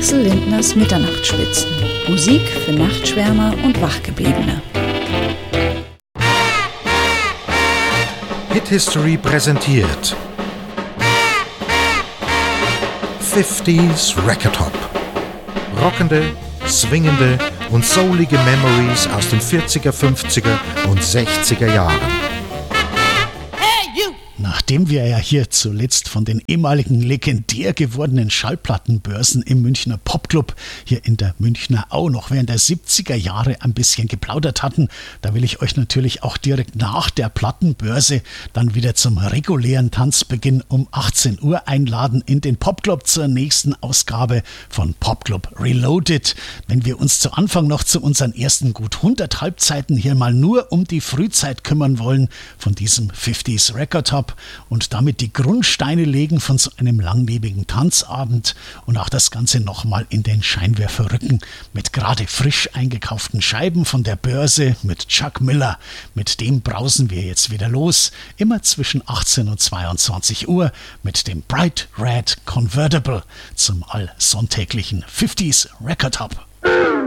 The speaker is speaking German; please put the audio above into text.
Axel Lindners Mitternachtsspitzen. Musik für Nachtschwärmer und Wachgebliebene. Hit History präsentiert 50s Record Hop. Rockende, swingende und soulige Memories aus den 40er, 50er und 60er Jahren. Nachdem wir ja hier zuletzt von den ehemaligen legendär gewordenen Schallplattenbörsen im Münchner Popclub hier in der Münchner Au noch während der 70er Jahre ein bisschen geplaudert hatten, da will ich euch natürlich auch direkt nach der Plattenbörse dann wieder zum regulären Tanzbeginn um 18 Uhr einladen in den Popclub zur nächsten Ausgabe von Popclub Reloaded. Wenn wir uns zu Anfang noch zu unseren ersten gut 100 Halbzeiten hier mal nur um die Frühzeit kümmern wollen von diesem 50s Record Hop und damit die Grundsteine legen von so einem langlebigen Tanzabend und auch das Ganze nochmal in den Scheinwerfer rücken mit gerade frisch eingekauften Scheiben von der Börse mit Chuck Miller. Mit dem brausen wir jetzt wieder los, immer zwischen 18 und 22 Uhr mit dem Bright Red Convertible zum allsonntäglichen 50s Record Hop.